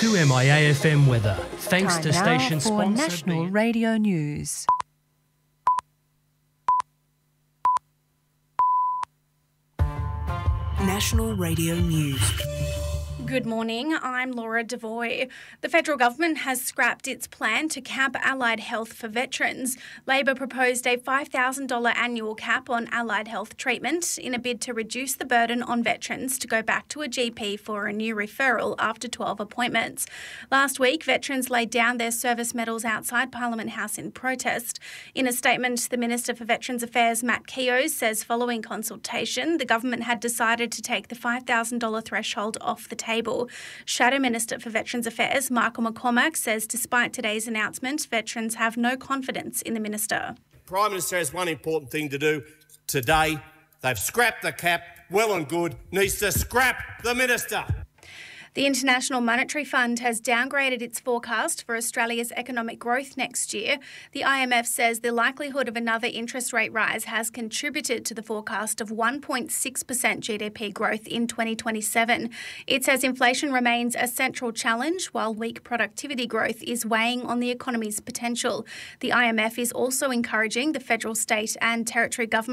2MIA-FM weather. Thanks to station Time now for sponsor National Radio News. National Radio News. Good morning, I'm Laura Devoy. The federal government has scrapped its plan to cap allied health for veterans. Labor proposed a $5,000 annual cap on allied health treatment in a bid to reduce the burden on veterans to go back to a GP for a new referral after 12 appointments. Last week, veterans laid down their service medals outside Parliament House in protest. In a statement, the Minister for Veterans Affairs, Matt Keogh, says following consultation, the government had decided to take the $5,000 threshold off the table. Shadow Minister for Veterans Affairs, Michael McCormack, says despite today's announcement, veterans have no confidence in the minister. Prime Minister has one important thing to do today. They've scrapped the cap, well and good, needs to scrap the minister. The International Monetary Fund has downgraded its forecast for Australia's economic growth next year. The IMF says the likelihood of another interest rate rise has contributed to the forecast of 1.6% GDP growth in 2027. It says inflation remains a central challenge, while weak productivity growth is weighing on the economy's potential. The IMF is also encouraging the federal, state and territory government